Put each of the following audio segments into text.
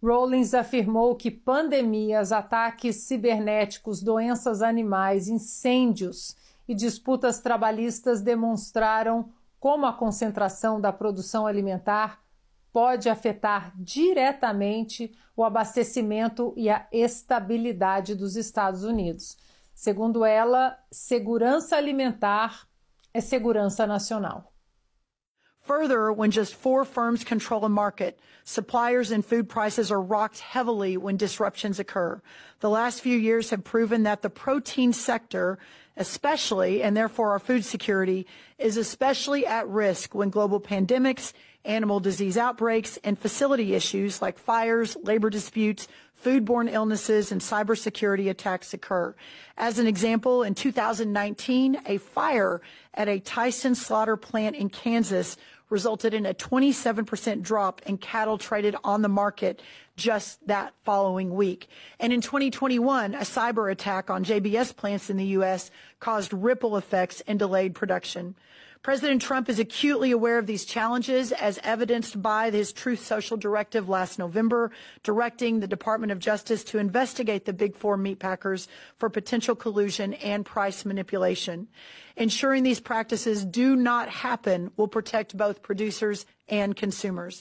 Rawlings afirmou que pandemias, ataques cibernéticos, doenças animais, incêndios e disputas trabalhistas demonstraram como a concentração da produção alimentar pode afetar diretamente o abastecimento e a estabilidade dos Estados Unidos. Segundo ela, segurança alimentar é segurança nacional. Further, when just 4 firms control a market, suppliers and food prices are rocked heavily when disruptions occur. The last few years have proven that the protein sector, especially, and therefore our food security, is especially at risk when global pandemics, animal disease outbreaks, and facility issues like fires, labor disputes, foodborne illnesses, and cybersecurity attacks occur. As an example, in 2019, a fire at a Tyson slaughter plant in Kansas resulted in a 27% drop in cattle traded on the market just that following week. And in 2021, a cyber attack on JBS plants in the U.S. caused ripple effects and delayed production. President Trump is acutely aware of these challenges, as evidenced by his Truth Social directive last November, directing the Department of Justice to investigate the Big Four meatpackers for potential collusion and price manipulation. Ensuring these practices do not happen will protect both producers and consumers.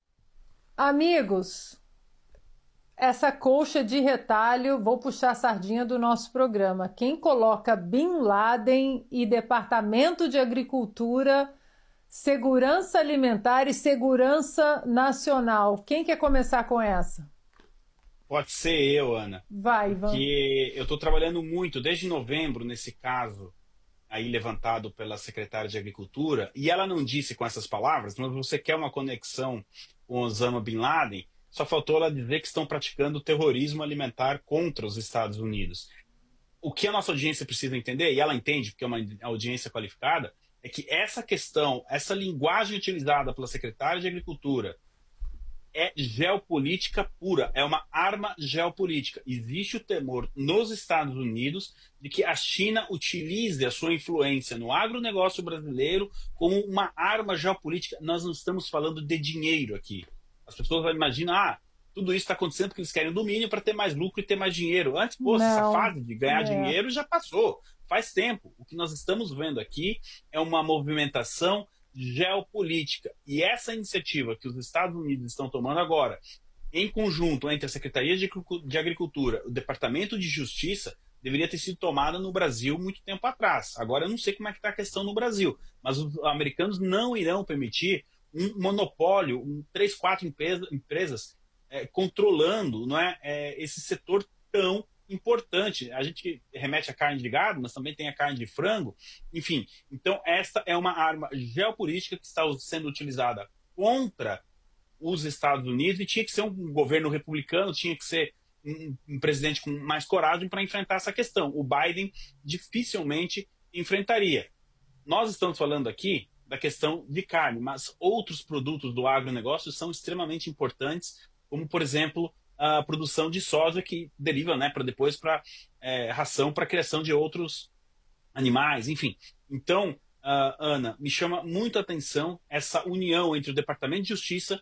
Amigos, essa colcha de retalho, vou puxar a sardinha do nosso programa. Quem coloca Bin Laden e Departamento de Agricultura, Segurança Alimentar e Segurança Nacional? Quem quer começar com essa? Pode ser eu, Ana. Vai, Ivan. Porque eu estou trabalhando muito, desde novembro, nesse caso aí levantado pela secretária de Agricultura, e ela não disse com essas palavras, mas você quer uma conexão com Osama Bin Laden, só faltou ela dizer que estão praticando terrorismo alimentar contra os Estados Unidos. O que a nossa audiência precisa entender, e ela entende porque é uma audiência qualificada, é que essa questão, essa linguagem utilizada pela secretária de Agricultura é geopolítica pura, é uma arma geopolítica. Existe o temor nos Estados Unidos de que a China utilize a sua influência no agronegócio brasileiro como uma arma geopolítica. Nós não estamos falando de dinheiro aqui. As pessoas imaginam, tudo isso está acontecendo porque eles querem domínio para ter mais lucro e ter mais dinheiro. Antes, essa fase de ganhar dinheiro já passou, faz tempo. O que nós estamos vendo aqui é uma movimentação geopolítica. E essa iniciativa que os Estados Unidos estão tomando agora, em conjunto entre a Secretaria de Agricultura e o Departamento de Justiça, deveria ter sido tomada no Brasil muito tempo atrás. Agora eu não sei como é que está a questão no Brasil, mas os americanos não irão permitir um monopólio, 3, 4 empresas controlando, não é, esse setor tão importante. A gente remete à carne de gado, mas também tem a carne de frango. Enfim, então esta é uma arma geopolítica que está sendo utilizada contra os Estados Unidos, e tinha que ser um governo republicano, tinha que ser um presidente com mais coragem para enfrentar essa questão. O Biden dificilmente enfrentaria. Nós estamos falando aqui da questão de carne, mas outros produtos do agronegócio são extremamente importantes, como, por exemplo, a produção de soja, que deriva, né, para depois para ração para a criação de outros animais, enfim. Então, Ana, me chama muito a atenção essa união entre o Departamento de Justiça,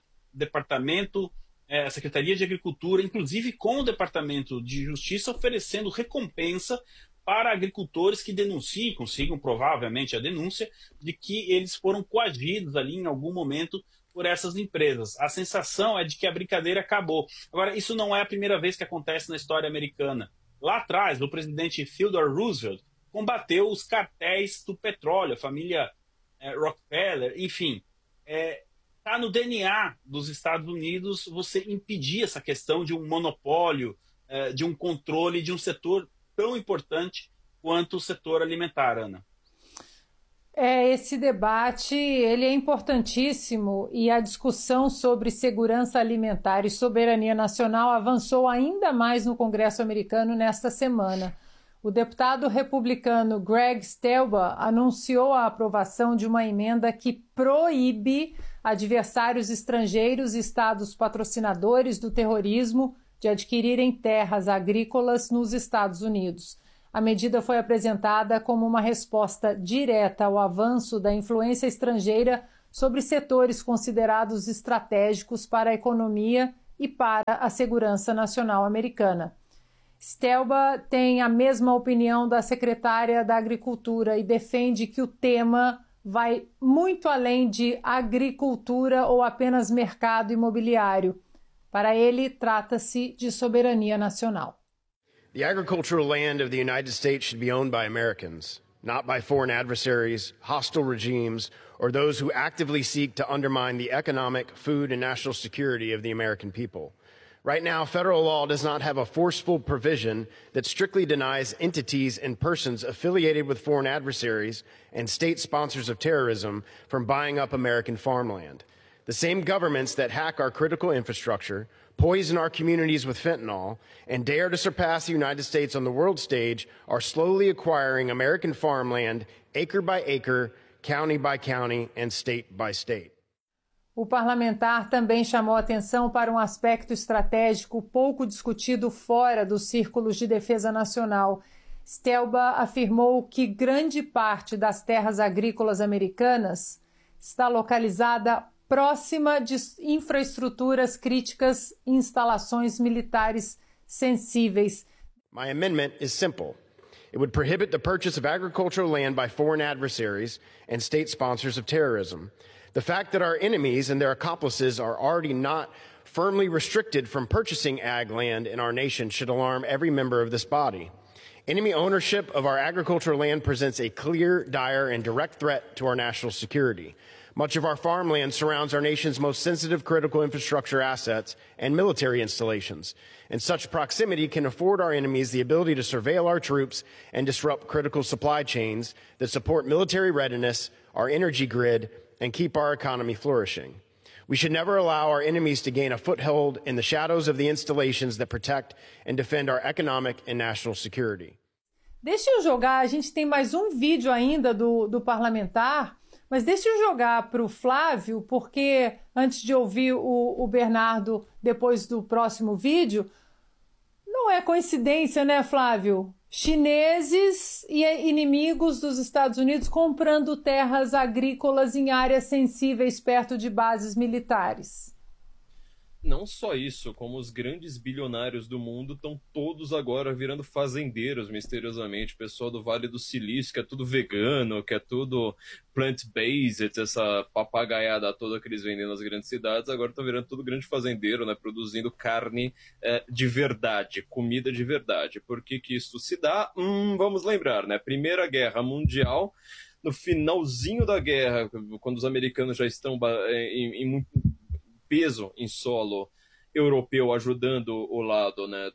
a Secretaria de Agricultura, inclusive com o Departamento de Justiça oferecendo recompensa para agricultores que denunciem, consigam provar, obviamente, a denúncia de que eles foram coagidos ali em algum momento por essas empresas. A sensação é de que a brincadeira acabou. Agora, isso não é a primeira vez que acontece na história americana. Lá atrás, o presidente Theodore Roosevelt combateu os cartéis do petróleo, a família Rockefeller, enfim. Está no DNA dos Estados Unidos você impedir essa questão de um monopólio, de um controle de um setor tão importante quanto o setor alimentar, Ana. Esse debate ele é importantíssimo, e a discussão sobre segurança alimentar e soberania nacional avançou ainda mais no Congresso americano nesta semana. O deputado republicano Greg Steber anunciou a aprovação de uma emenda que proíbe adversários estrangeiros e estados patrocinadores do terrorismo de adquirirem terras agrícolas nos Estados Unidos. A medida foi apresentada como uma resposta direta ao avanço da influência estrangeira sobre setores considerados estratégicos para a economia e para a segurança nacional americana. Stelba tem a mesma opinião da secretária da Agricultura e defende que o tema vai muito além de agricultura ou apenas mercado imobiliário. Para ele, trata-se de soberania nacional. The agricultural land of the United States should be owned by Americans, not by foreign adversaries, hostile regimes, or those who actively seek to undermine the economic, food, and national security of the American people. Right now, federal law does not have a forceful provision that strictly denies entities and persons affiliated with foreign adversaries and state sponsors of terrorism from buying up American farmland. The same governments that hack our critical infrastructure, poison our communities with fentanyl, and dare to surpass the United States on the world stage are slowly acquiring American farmland acre by acre, county by county, and state by state. O parlamentar também chamou atenção para um aspecto estratégico pouco discutido fora dos círculos de defesa nacional. Stelba afirmou que grande parte das terras agrícolas americanas está localizada próxima de infraestruturas críticas e instalações militares sensíveis. My amendment is simple. It would prohibit the purchase of agricultural land by foreign adversaries and state sponsors of terrorism. The fact that our enemies and their accomplices are already not firmly restricted from purchasing ag land in our nation should alarm every member of this body. Enemy ownership of our agricultural land presents a clear, dire, and direct threat to our national security. Much of our farmland surrounds our nation's most sensitive critical infrastructure assets and military installations, and such proximity can afford our enemies the ability to surveil our troops and disrupt critical supply chains that support military readiness, our energy grid, and keep our economy flourishing. We should never allow our enemies to gain a foothold in the shadows of the installations that protect and defend our economic and national security. Deixa eu jogar, a gente tem mais um vídeo ainda do parlamentar, mas deixa eu jogar para o Flávio, porque antes de ouvir o Bernardo depois do próximo vídeo, não é coincidência, né, Flávio? Chineses e inimigos dos Estados Unidos comprando terras agrícolas em áreas sensíveis perto de bases militares. Não só isso, como os grandes bilionários do mundo estão todos agora virando fazendeiros, misteriosamente. O pessoal do Vale do Silício, que é tudo vegano, que é tudo plant-based, essa papagaiada toda que eles vendem nas grandes cidades, agora estão virando tudo grande fazendeiro, né, produzindo carne de verdade, comida de verdade. Por que isso se dá? Vamos lembrar, né? Primeira Guerra Mundial, no finalzinho da guerra, quando os americanos já estão em muito peso em solo europeu ajudando o lado, né,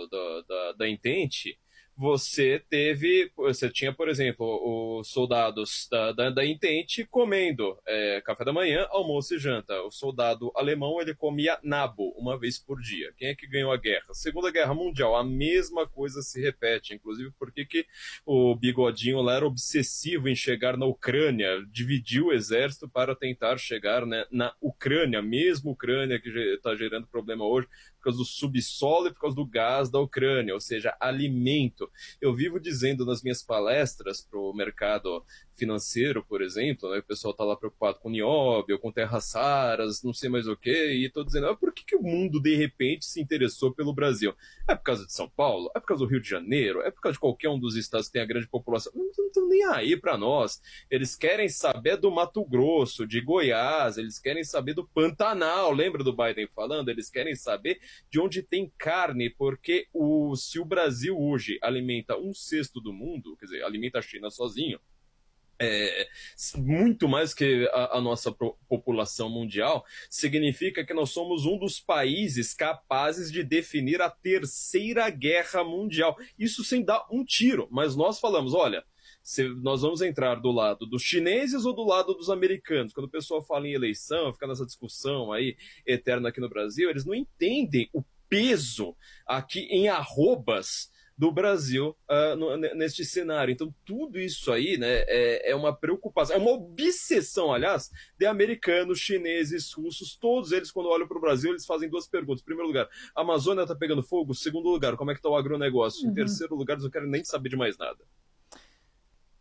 da Entente, você tinha, por exemplo, os soldados da Entente comendo café da manhã, almoço e janta. O soldado alemão, ele comia nabo uma vez por dia. Quem é que ganhou a guerra? Segunda Guerra Mundial, a mesma coisa se repete, inclusive porque que o Bigodinho lá era obsessivo em chegar na Ucrânia, dividiu o exército para tentar chegar, né, na Ucrânia, mesmo Ucrânia que está gerando problema hoje, por causa do subsolo e por causa do gás da Ucrânia, ou seja, alimento. Eu vivo dizendo nas minhas palestras para o mercado financeiro, por exemplo, né, o pessoal está lá preocupado com nióbio, com terras raras, não sei mais o que, e estou dizendo, por que o mundo de repente se interessou pelo Brasil? É por causa de São Paulo? É por causa do Rio de Janeiro? É por causa de qualquer um dos estados que tem a grande população? Não estão nem aí para nós. Eles querem saber do Mato Grosso, de Goiás, eles querem saber do Pantanal, lembra do Biden falando? Eles querem saber de onde tem carne, porque se o Brasil hoje alimenta 1/6 do mundo, quer dizer, alimenta a China sozinho, muito mais que a nossa população mundial, significa que nós somos um dos países capazes de definir a terceira guerra mundial. Isso sem dar um tiro, mas nós falamos, olha, nós vamos entrar do lado dos chineses ou do lado dos americanos. Quando o pessoal fala em eleição, fica nessa discussão aí eterna aqui no Brasil, eles não entendem o peso aqui em arrobas do Brasil neste cenário. Então, tudo isso aí, né, é uma preocupação, é uma obsessão, aliás, de americanos, chineses, russos, todos eles, quando olham para o Brasil, eles fazem duas perguntas. Em primeiro lugar, a Amazônia está pegando fogo? Em segundo lugar, como é que está o agronegócio? Em terceiro lugar, eles não querem nem saber de mais nada.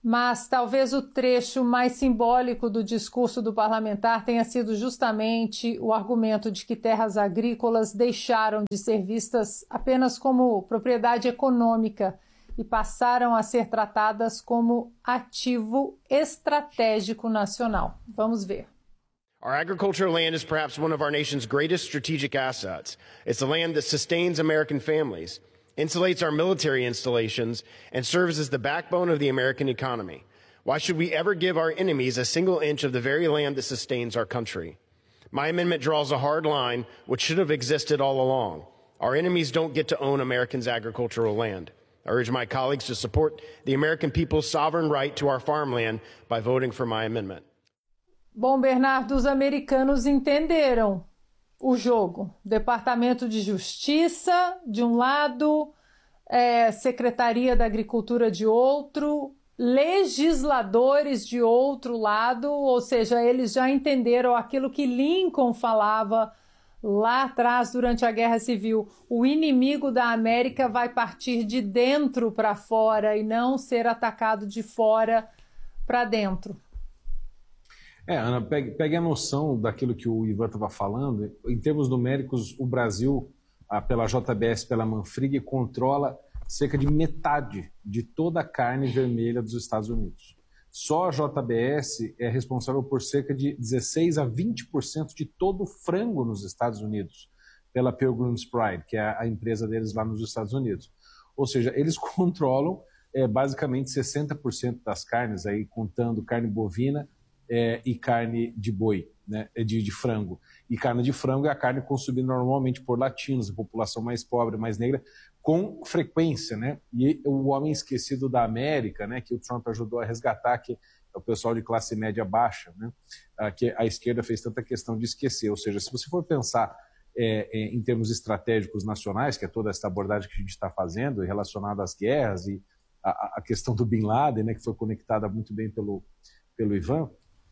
Mas talvez o trecho mais simbólico do discurso do parlamentar tenha sido justamente o argumento de que terras agrícolas deixaram de ser vistas apenas como propriedade econômica e passaram a ser tratadas como ativo estratégico nacional. Vamos ver. Our agricultural land is perhaps one of our nation's greatest strategic assets. It's the land that sustains American families, insulates our military installations, and serves as the backbone of the American economy. Why should we ever give our enemies a single inch of the very land that sustains our country? My amendment draws a hard line, which should have existed all along. Our enemies don't get to own Americans' agricultural land. I urge my colleagues to support the American people's sovereign right to our farmland by voting for my amendment. Bom, Bernardo, os americanos entenderam o jogo. Departamento de Justiça, de um lado, Secretaria da Agricultura de outro, legisladores de outro lado, ou seja, eles já entenderam aquilo que Lincoln falava lá atrás durante a Guerra Civil. O inimigo da América vai partir de dentro para fora e não ser atacado de fora para dentro. Ana, pegue a noção daquilo que o Ivan estava falando. Em termos numéricos, o Brasil, pela JBS, pela Manfrig, controla cerca de metade de toda a carne vermelha dos Estados Unidos. Só a JBS é responsável por cerca de 16% a 20% de todo o frango nos Estados Unidos, pela Pilgrim's Pride, que é a empresa deles lá nos Estados Unidos. Ou seja, eles controlam basicamente 60% das carnes, aí, contando carne bovina, e carne de boi, né, de frango. E carne de frango é a carne consumida normalmente por latinos, a população mais pobre, mais negra, com frequência, né? E o homem esquecido da América, né, que o Trump ajudou a resgatar, que é o pessoal de classe média baixa, né, que a esquerda fez tanta questão de esquecer. Ou seja, se você for pensar em termos estratégicos nacionais, que é toda essa abordagem que a gente está fazendo, relacionada às guerras e a questão do Bin Laden, né, que foi conectada muito bem pelo Ivan,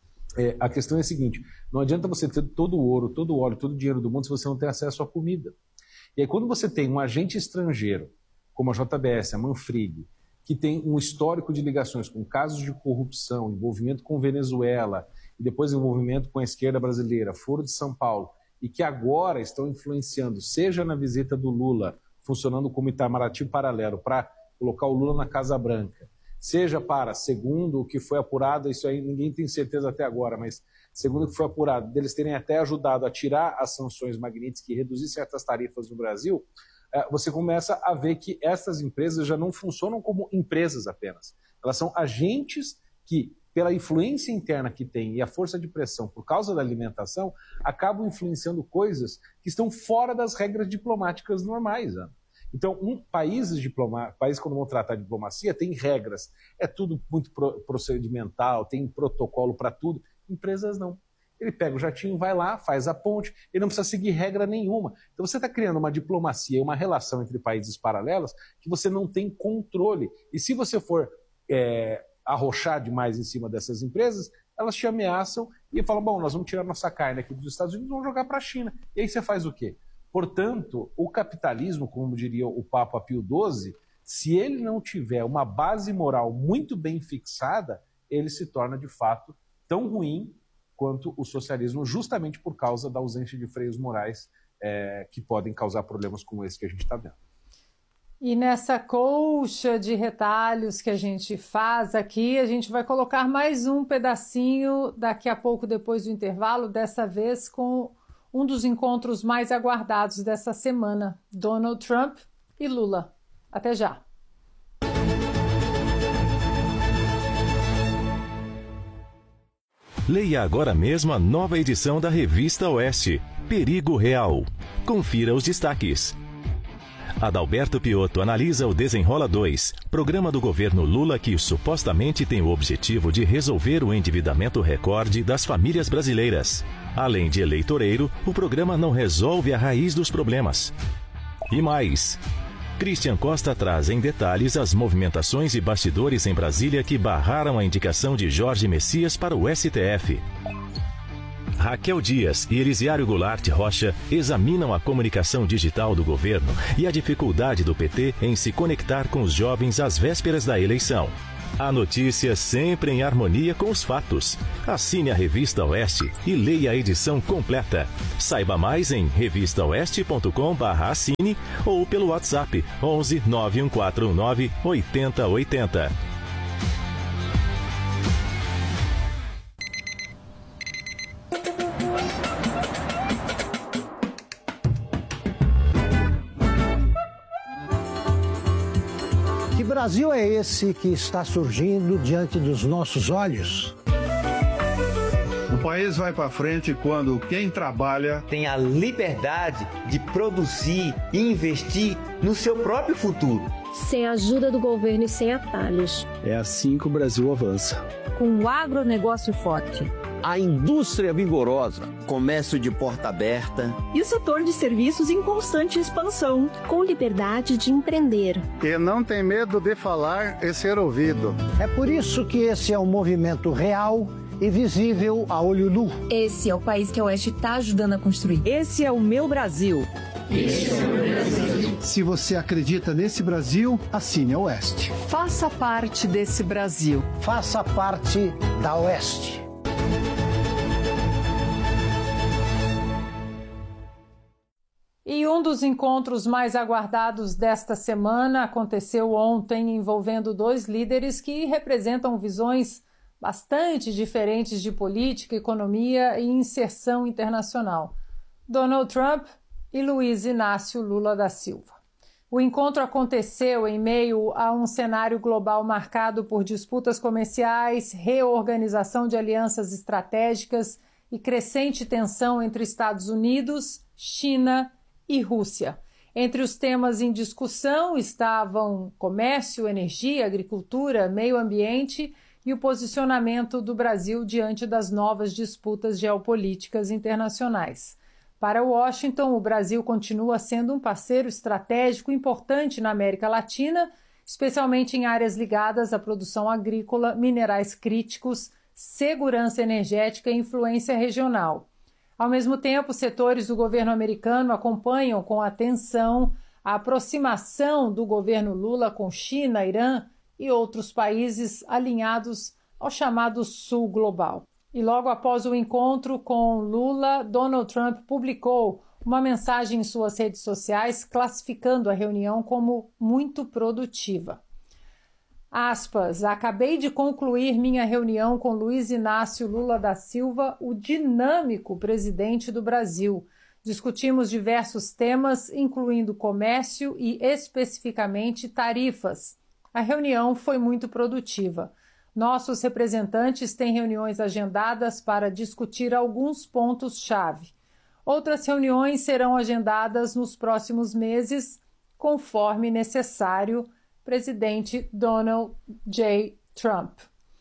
a questão é a seguinte: não adianta você ter todo o ouro, todo o óleo, todo o dinheiro do mundo se você não tem acesso à comida. E aí, quando você tem um agente estrangeiro, como a JBS, a Manfrig, que tem um histórico de ligações com casos de corrupção, envolvimento com Venezuela, e depois envolvimento com a esquerda brasileira, Foro de São Paulo, e que agora estão influenciando, seja na visita do Lula, funcionando como Itamaraty paralelo, para colocar o Lula na Casa Branca, seja para, segundo o que foi apurado, isso aí ninguém tem certeza até agora, mas segundo o que foi apurado, deles terem até ajudado a tirar as sanções Magnitsky e reduzir certas tarifas no Brasil, você começa a ver que essas empresas já não funcionam como empresas apenas. Elas são agentes que, pela influência interna que tem e a força de pressão por causa da alimentação, acabam influenciando coisas que estão fora das regras diplomáticas normais, Ana. Então, países quando vão tratar de diplomacia, tem regras. É tudo muito procedimental, tem protocolo para tudo. Empresas não. Ele pega o jatinho, vai lá, faz a ponte, ele não precisa seguir regra nenhuma. Então você está criando uma diplomacia, uma relação entre países paralelos que você não tem controle. E se você for arrochar demais em cima dessas empresas, elas te ameaçam e falam, bom, nós vamos tirar nossa carne aqui dos Estados Unidos e vamos jogar para a China. E aí você faz o quê? Portanto, o capitalismo, como diria o Papa Pio XII, se ele não tiver uma base moral muito bem fixada, ele se torna, de fato, tão ruim quanto o socialismo, justamente por causa da ausência de freios morais que podem causar problemas como esse que a gente está vendo. E nessa colcha de retalhos que a gente faz aqui, a gente vai colocar mais um pedacinho daqui a pouco, depois do intervalo, dessa vez com um dos encontros mais aguardados dessa semana, Donald Trump e Lula. Até já! Leia agora mesmo a nova edição da Revista Oeste, Perigo Real. Confira os destaques. Adalberto Piotto analisa o Desenrola 2, programa do governo Lula que supostamente tem o objetivo de resolver o endividamento recorde das famílias brasileiras. Além de eleitoreiro, o programa não resolve a raiz dos problemas. E mais, Christian Costa traz em detalhes as movimentações e bastidores em Brasília que barraram a indicação de Jorge Messias para o STF. Raquel Dias e Elisiário Goulart Rocha examinam a comunicação digital do governo e a dificuldade do PT em se conectar com os jovens às vésperas da eleição. A notícia sempre em harmonia com os fatos. Assine a Revista Oeste e leia a edição completa. Saiba mais em revistaoeste.com/assine ou pelo WhatsApp 11 91419 8080. Que Brasil é esse que está surgindo diante dos nossos olhos? O país vai para frente quando quem trabalha tem a liberdade de produzir e investir no seu próprio futuro. Sem a ajuda do governo e sem atalhos. É assim que o Brasil avança. Com o agronegócio forte. A indústria vigorosa, comércio de porta aberta. E o setor de serviços em constante expansão. Com liberdade de empreender. E não tem medo de falar e ser ouvido. É por isso que esse é um movimento real e visível a olho nu. Esse é o país que a Oeste está ajudando a construir. Esse é o meu Brasil. Esse é o meu Brasil. Se você acredita nesse Brasil, assine a Oeste. Faça parte desse Brasil. Faça parte da Oeste. E um dos encontros mais aguardados desta semana aconteceu ontem, envolvendo dois líderes que representam visões bastante diferentes de política, economia e inserção internacional: Donald Trump e Luiz Inácio Lula da Silva. O encontro aconteceu em meio a um cenário global marcado por disputas comerciais, reorganização de alianças estratégicas e crescente tensão entre Estados Unidos, China e Rússia. Entre os temas em discussão estavam comércio, energia, agricultura, meio ambiente e o posicionamento do Brasil diante das novas disputas geopolíticas internacionais. Para Washington, o Brasil continua sendo um parceiro estratégico importante na América Latina, especialmente em áreas ligadas à produção agrícola, minerais críticos, segurança energética e influência regional. Ao mesmo tempo, setores do governo americano acompanham com atenção a aproximação do governo Lula com China, Irã e outros países alinhados ao chamado Sul Global. E logo após o encontro com Lula, Donald Trump publicou uma mensagem em suas redes sociais classificando a reunião como muito produtiva. Aspas, acabei de concluir minha reunião com Luiz Inácio Lula da Silva, o dinâmico presidente do Brasil. Discutimos diversos temas, incluindo comércio e, especificamente, tarifas. A reunião foi muito produtiva. Nossos representantes têm reuniões agendadas para discutir alguns pontos-chave. Outras reuniões serão agendadas nos próximos meses, conforme necessário. Presidente Donald J. Trump.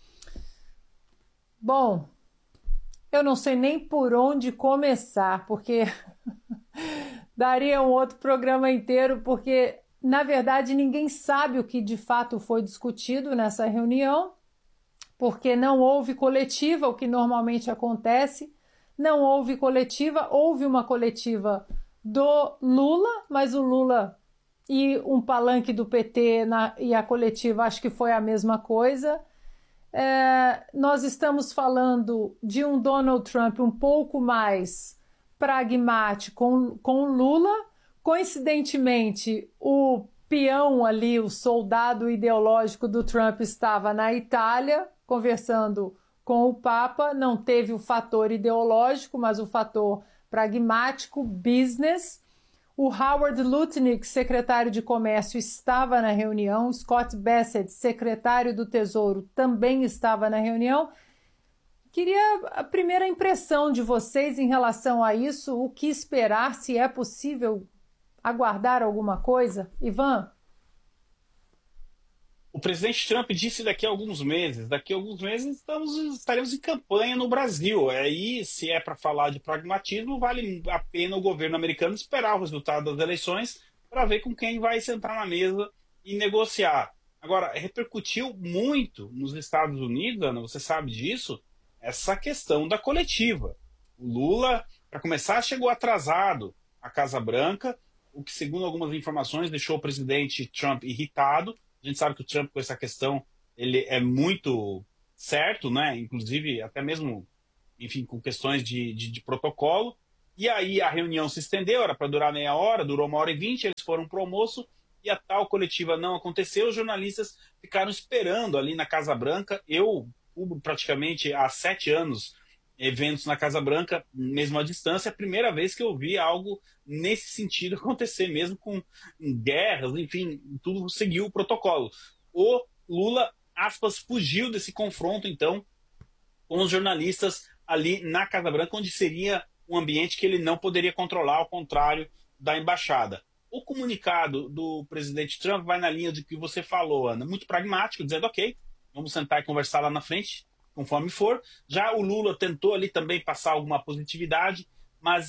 Bom, eu não sei nem por onde começar, porque daria um outro programa inteiro, porque, na verdade, ninguém sabe o que de fato foi discutido nessa reunião, porque não houve coletiva, o que normalmente acontece. Não houve coletiva, houve uma coletiva do Lula, mas o Lula e um palanque do PT e a coletiva acho que foi a mesma coisa. Nós estamos falando de um Donald Trump um pouco mais pragmático com Lula. Coincidentemente, o peão ali, o soldado ideológico do Trump estava na Itália, conversando com o Papa. Não teve o fator ideológico, mas o fator pragmático, business. O Howard Lutnick, secretário de Comércio, estava na reunião. Scott Bessent, secretário do Tesouro, também estava na reunião. Queria a primeira impressão de vocês em relação a isso. O que esperar, se é possível aguardar alguma coisa? Ivan? O presidente Trump disse daqui a alguns meses estaremos em campanha no Brasil. Aí, se é para falar de pragmatismo, vale a pena o governo americano esperar o resultado das eleições para ver com quem vai sentar na mesa e negociar. Agora, repercutiu muito nos Estados Unidos, Ana, você sabe disso, essa questão da coletiva. O Lula, para começar, chegou atrasado à Casa Branca, o que, segundo algumas informações, deixou o presidente Trump irritado. A gente sabe que o Trump, com essa questão ele é muito certo, né? Inclusive até mesmo, enfim, com questões de protocolo. E aí a reunião se estendeu, era para durar meia hora, durou 1h20, eles foram para o almoço e a tal coletiva não aconteceu. Os jornalistas ficaram esperando ali na Casa Branca. Eu cubro praticamente há 7 anos eventos na Casa Branca, mesmo à distância. É a primeira vez que eu vi algo nesse sentido acontecer, mesmo com guerras, enfim, tudo seguiu o protocolo. O Lula, aspas, fugiu desse confronto, então, com os jornalistas ali na Casa Branca, onde seria um ambiente que ele não poderia controlar, ao contrário da embaixada. O comunicado do presidente Trump vai na linha de que você falou, Ana, muito pragmático, dizendo, ok, vamos sentar e conversar lá na frente, conforme for. Já o Lula tentou ali também passar alguma positividade, mas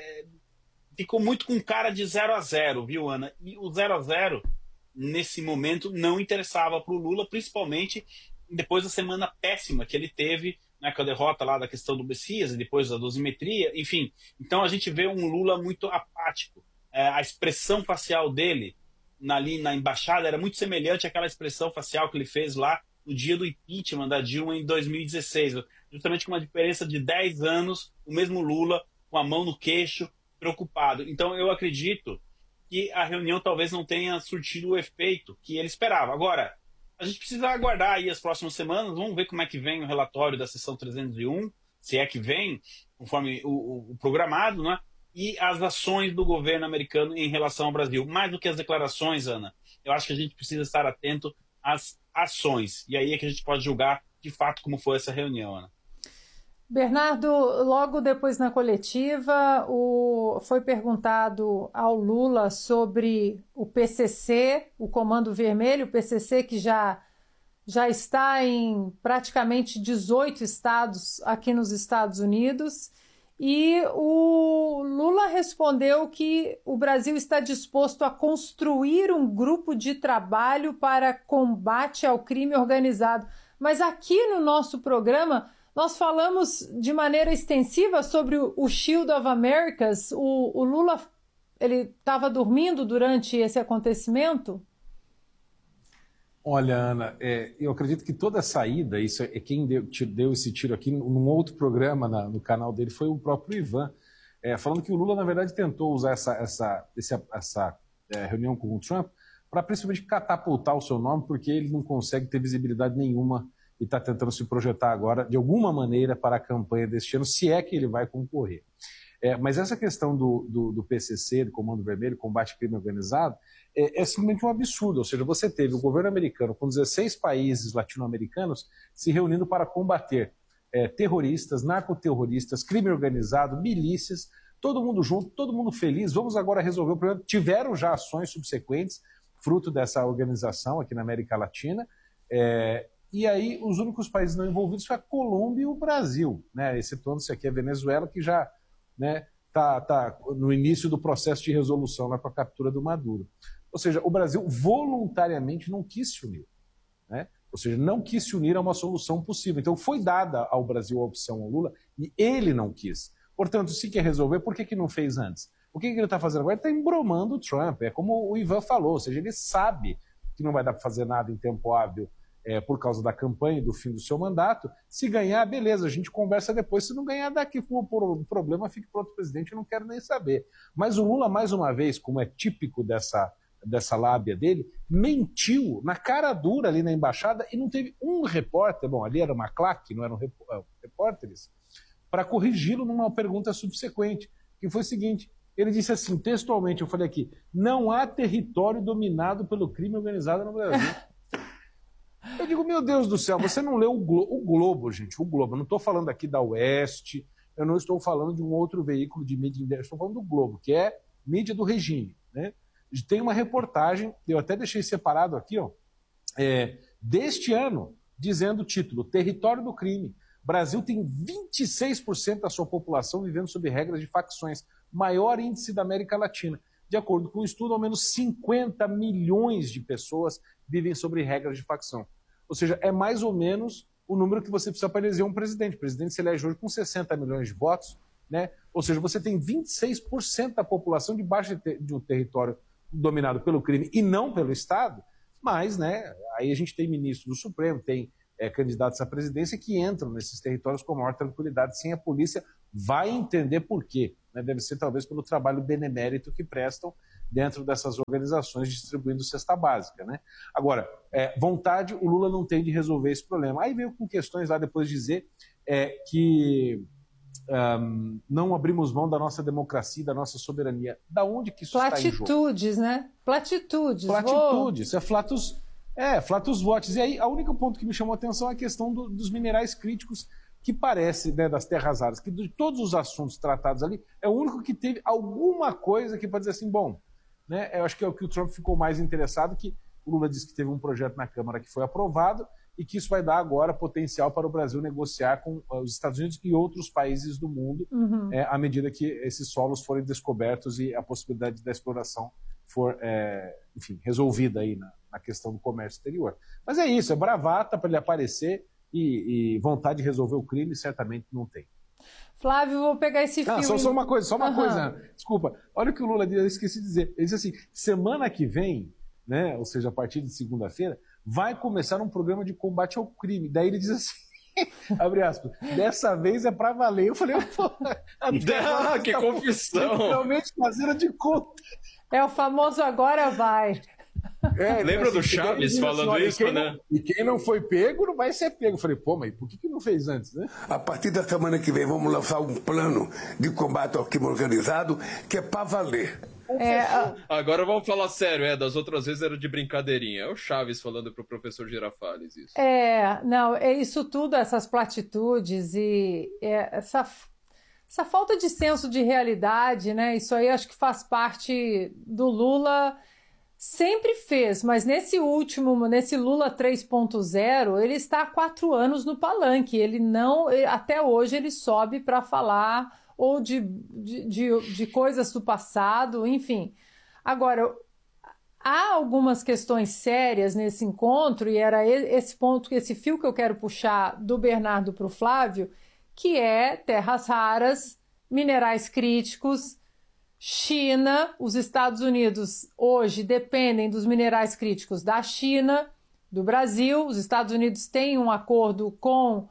ficou muito com cara de 0-0, viu, Ana? E o 0-0, nesse momento, não interessava para o Lula, principalmente depois da semana péssima que ele teve, né, com a derrota lá da questão do Messias e depois da dosimetria, enfim. Então a gente vê um Lula muito apático. A expressão facial dele ali na embaixada era muito semelhante àquela expressão facial que ele fez lá no dia do impeachment da Dilma em 2016, justamente com uma diferença de 10 anos, o mesmo Lula com a mão no queixo, preocupado. Então eu acredito que a reunião talvez não tenha surtido o efeito que ele esperava. Agora, a gente precisa aguardar aí as próximas semanas, vamos ver como é que vem o relatório da sessão 301, se é que vem, conforme o programado, né? E as ações do governo americano em relação ao Brasil. Mais do que as declarações, Ana, eu acho que a gente precisa estar atento às ações. E aí é que a gente pode julgar, de fato, como foi essa reunião, Ana. Bernardo, logo depois na coletiva, foi perguntado ao Lula sobre o PCC, o Comando Vermelho, o PCC que já está em praticamente 18 estados aqui nos Estados Unidos, e o Lula respondeu que o Brasil está disposto a construir um grupo de trabalho para combate ao crime organizado. Mas aqui no nosso programa nós falamos de maneira extensiva sobre o Shield of Americas. O Lula, ele estava dormindo durante esse acontecimento? Olha, Ana, eu acredito que toda a saída, isso é quem deu esse tiro aqui num outro programa no canal dele foi o próprio Ivan, falando que o Lula, na verdade, tentou usar essa reunião com o Trump para principalmente catapultar o seu nome, porque ele não consegue ter visibilidade nenhuma e está tentando se projetar agora, de alguma maneira, para a campanha deste ano, se é que ele vai concorrer. Mas essa questão do PCC, do Comando Vermelho, combate ao crime organizado, é simplesmente um absurdo. Ou seja, você teve o governo americano com 16 países latino-americanos se reunindo para combater terroristas, narcoterroristas, crime organizado, milícias, todo mundo junto, todo mundo feliz. Vamos agora resolver o problema. Tiveram já ações subsequentes, fruto dessa organização aqui na América Latina, e aí os únicos países não envolvidos foi a Colômbia e o Brasil, né? Excetuando-se aqui a Venezuela, que já tá no início do processo de resolução lá com a captura do Maduro. Ou seja, o Brasil voluntariamente não quis se unir, né? Ou seja, não quis se unir a uma solução possível. Então foi dada ao Brasil a opção ao Lula e ele não quis. Portanto, se quer resolver, por que não fez antes? O que ele está fazendo agora? Ele está embromando o Trump. É como o Ivan falou, ou seja, ele sabe que não vai dar para fazer nada em tempo hábil por causa da campanha e do fim do seu mandato. Se ganhar, beleza, a gente conversa depois. Se não ganhar, daqui por problema, fique para outro presidente, eu não quero nem saber. Mas o Lula, mais uma vez, como é típico dessa lábia dele, mentiu na cara dura ali na embaixada e não teve um repórter, bom, ali era uma claque, não eram repórteres, para corrigi-lo numa pergunta subsequente, que foi o seguinte, ele disse assim, textualmente, eu falei aqui, não há território dominado pelo crime organizado no Brasil. Eu digo, meu Deus do céu, você não leu o Globo, gente, o Globo. Eu não estou falando aqui da Oeste, eu não estou falando de um outro veículo de mídia, eu estou falando do Globo, que é mídia do regime, né? Tem uma reportagem, eu até deixei separado aqui, ó, deste ano, dizendo o título, Território do Crime. Brasil tem 26% da sua população vivendo sob regras de facções, maior índice da América Latina. De acordo com o estudo, ao menos 50 milhões de pessoas vivem sobre regras de facção. Ou seja, é mais ou menos o número que você precisa para eleger um presidente. O presidente se elege hoje com 60 milhões de votos, né? Ou seja, você tem 26% da população debaixo de um território dominado pelo crime e não pelo Estado. Mas, né, aí a gente tem ministro do Supremo, tem candidatos à presidência que entram nesses territórios com maior tranquilidade, sem a polícia vai entender por quê. Né? Deve ser talvez pelo trabalho benemérito que prestam dentro dessas organizações distribuindo cesta básica. Né? Agora, vontade o Lula não tem de resolver esse problema. Aí veio com questões lá depois de dizer que não abrimos mão da nossa democracia, da nossa soberania. Da onde que isso está em jogo? Platitudes, né? Platitudes. Platitudes, flatus votis. E aí, o único ponto que me chamou a atenção é a questão dos minerais críticos, que parece, né, das terras raras, que de todos os assuntos tratados ali, é o único que teve alguma coisa que pode dizer assim, bom, né, eu acho que é o que o Trump ficou mais interessado, que o Lula disse que teve um projeto na Câmara que foi aprovado e que isso vai dar agora potencial para o Brasil negociar com os Estados Unidos e outros países do mundo, à medida que esses solos forem descobertos e a possibilidade da exploração for, enfim, resolvida aí na questão do comércio exterior. Mas é isso, é bravata para ele aparecer e vontade de resolver o crime certamente não tem. Flávio, vou pegar esse filme... Só uma coisa, desculpa. Olha o que o Lula disse, eu esqueci de dizer. Ele disse assim, semana que vem, né, ou seja, a partir de segunda-feira, vai começar um programa de combate ao crime. Daí ele diz assim, abre aspas, dessa vez é pra valer. Eu falei, pô, que confissão. Realmente fazendo de conta. É o famoso agora vai. Lembra do Chaves falando isso, né? E quem não foi pego não vai ser pego. Eu falei, pô, mas por que não fez antes, né? A partir da semana que vem vamos lançar um plano de combate ao crime organizado que é pra valer. Agora vamos falar sério, das outras vezes era de brincadeirinha. É o Chaves falando pro professor Girafales isso. Não, é isso tudo, essas platitudes e essa falta de senso de realidade, né? Isso aí acho que faz parte do Lula, sempre fez, mas nesse Lula 3.0, ele está há 4 anos no palanque, até hoje ele sobe para falar ou de coisas do passado, enfim. Agora, há algumas questões sérias nesse encontro, e era esse fio que eu quero puxar do Bernardo para o Flávio, que é terras raras, minerais críticos, China, os Estados Unidos hoje dependem dos minerais críticos da China, do Brasil, os Estados Unidos têm um acordo com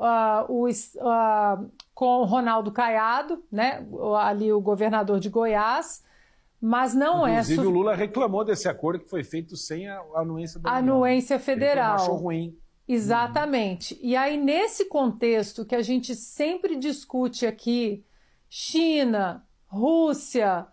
o Ronaldo Caiado, né? Ali o governador de Goiás, mas não Inclusive, o Lula reclamou desse acordo que foi feito sem a anuência da anuência federal. Ele achou ruim. Exatamente. E aí, nesse contexto que a gente sempre discute aqui, China, Rússia,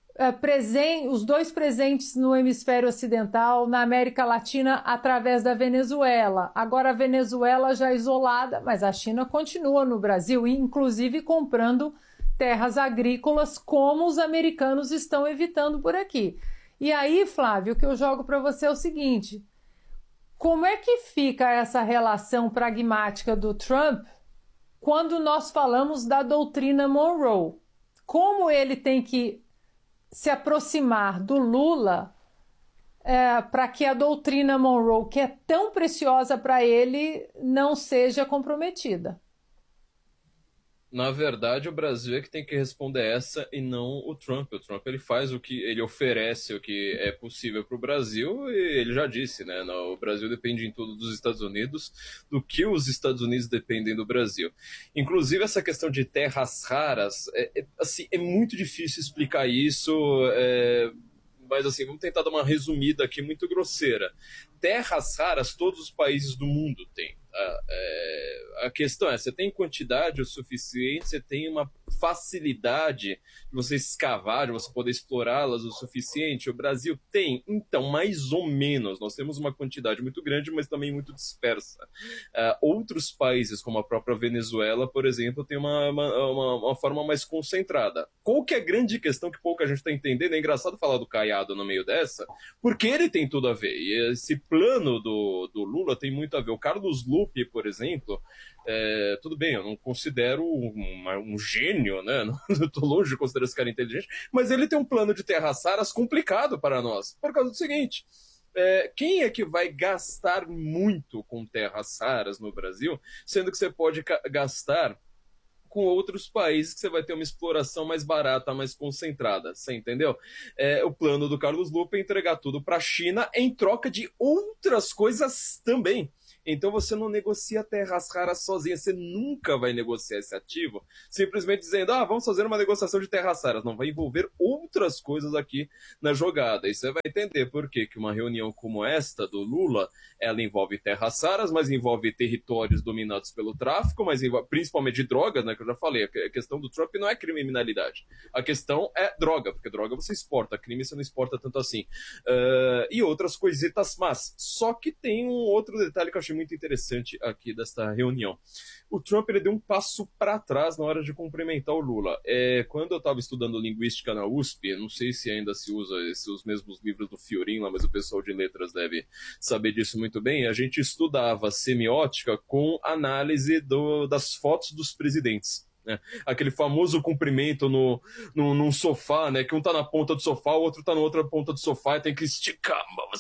os dois presentes no hemisfério ocidental, na América Latina, através da Venezuela. Agora a Venezuela já isolada, mas a China continua no Brasil, inclusive comprando terras agrícolas, como os americanos estão evitando por aqui. E aí, Flávio, o que eu jogo para você é o seguinte: como é que fica essa relação pragmática do Trump quando nós falamos da doutrina Monroe? Como ele tem que se aproximar do Lula para que a doutrina Monroe, que é tão preciosa para ele, não seja comprometida? Na verdade, o Brasil é que tem que responder essa e não o Trump. O Trump ele faz o que ele oferece, o que é possível para o Brasil, e ele já disse, né? O Brasil depende em tudo dos Estados Unidos, do que os Estados Unidos dependem do Brasil. Inclusive, essa questão de terras raras, assim, é muito difícil explicar isso, mas assim, vamos tentar dar uma resumida aqui muito grosseira. Terras raras todos os países do mundo têm. A questão é, você tem quantidade o suficiente, você tem uma facilidade de você escavar, de você poder explorá-las o suficiente. O Brasil tem, então, mais ou menos. Nós temos uma quantidade muito grande, mas também muito dispersa. Outros países, como a própria Venezuela, por exemplo, tem uma forma mais concentrada. Qual que é a grande questão que pouca gente está entendendo? É engraçado falar do Caiado no meio dessa, porque ele tem tudo a ver. E esse plano do Lula tem muito a ver. O Carlos Lupe, por exemplo, tudo bem, eu não considero um gênio, né? Eu tô longe de considerar esse cara inteligente, mas ele tem um plano de terras raras complicado para nós, por causa do seguinte: quem é que vai gastar muito com terras raras no Brasil, sendo que você pode gastar com outros países que você vai ter uma exploração mais barata, mais concentrada, você entendeu? O plano do Carlos Lupe é entregar tudo para a China em troca de outras coisas também. Então você não negocia terras raras sozinha, você nunca vai negociar esse ativo simplesmente dizendo, vamos fazer uma negociação de terras raras. Não, vai envolver outras coisas aqui na jogada. E você vai entender por que uma reunião como esta do Lula, ela envolve terras raras, mas envolve territórios dominados pelo tráfico, mas envolve, principalmente de drogas, né, que eu já falei. A questão do Trump não é criminalidade. A questão é droga, porque droga você exporta, crime você não exporta tanto assim. E outras coisitas, mas só que tem um outro detalhe que eu achei muito interessante aqui desta reunião. O Trump ele deu um passo para trás na hora de cumprimentar o Lula. Quando eu estava estudando linguística na USP, não sei se ainda se usa os mesmos livros do Fiorin lá, mas o pessoal de letras deve saber disso muito bem, a gente estudava semiótica com análise das fotos dos presidentes. Aquele famoso cumprimento num sofá, né? Que um tá na ponta do sofá, o outro tá na outra ponta do sofá e tem que esticar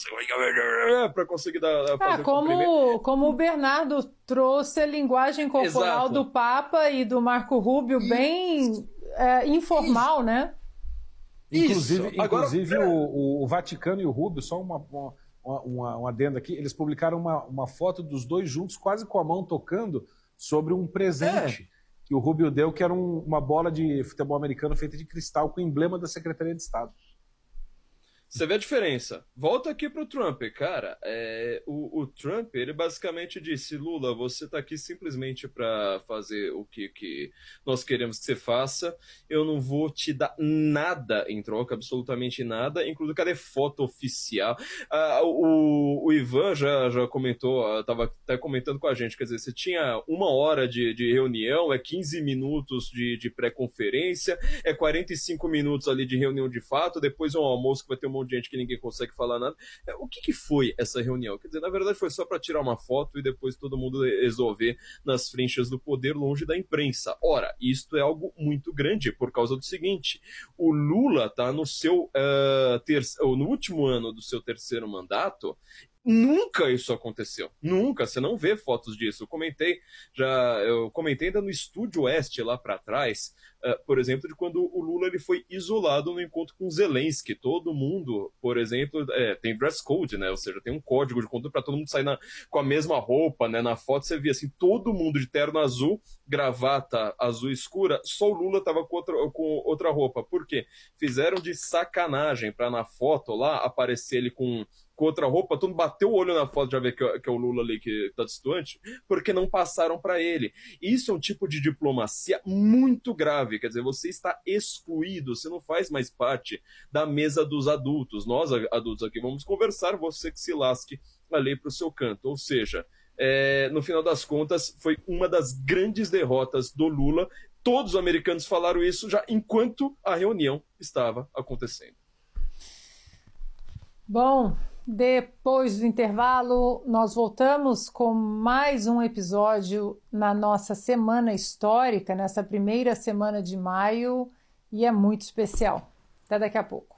para conseguir fazer como o Bernardo trouxe a linguagem corporal do Papa e do Marco Rubio bem informal, né? Inclusive o Vaticano e o Rubio, só um adendo aqui, eles publicaram uma foto dos dois juntos, quase com a mão tocando, sobre um presente que o Rubio deu, que era uma bola de futebol americano feita de cristal com o emblema da Secretaria de Estado. Você vê a diferença. Volta aqui pro Trump, cara. O Trump, ele basicamente disse, Lula, você tá aqui simplesmente para fazer o que nós queremos que você faça. Eu não vou te dar nada em troca, absolutamente nada. Inclusive, cadê foto oficial? O Ivan já comentou, estava até comentando com a gente, quer dizer, você tinha 1 hora de reunião, 15 minutos de pré-conferência, 45 minutos ali de reunião de fato, depois um almoço que vai ter um monte de gente que ninguém consegue falar nada. O que foi essa reunião? Quer dizer, na verdade foi só para tirar uma foto e depois todo mundo resolver nas frentes do poder, longe da imprensa. Ora, isto é algo muito grande por causa do seguinte, o Lula está no no último ano do seu 3º mandato. Nunca isso aconteceu. Nunca. Você não vê fotos disso. Eu comentei ainda no Estúdio Oeste lá para trás, por exemplo, de quando o Lula ele foi isolado no encontro com Zelensky. Todo mundo, por exemplo, tem dress code, né? Ou seja, tem um código de conduta para todo mundo sair com a mesma roupa, né? Na foto você via assim, todo mundo de terno azul, gravata azul escura, só o Lula estava com outra roupa. Por quê? Fizeram de sacanagem para na foto lá aparecer ele com outra roupa, todo mundo bateu o olho na foto, já vê que é o Lula ali que está distante, porque não passaram para ele. Isso é um tipo de diplomacia muito grave, quer dizer, você está excluído, você não faz mais parte da mesa dos adultos. Nós, adultos aqui, vamos conversar, você que se lasque ali para o seu canto. Ou seja, no final das contas, foi uma das grandes derrotas do Lula. Todos os americanos falaram isso já enquanto a reunião estava acontecendo. Bom, depois do intervalo, nós voltamos com mais um episódio na nossa semana histórica, nessa primeira semana de maio, e é muito especial. Até daqui a pouco.